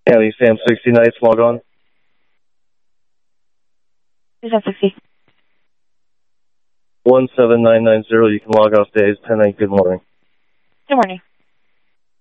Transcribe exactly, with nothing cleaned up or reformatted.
County Sam sixty Nights, log on. Who's that sixty? one seven nine nine zero, you can log off days, ten eight, good morning. Good morning.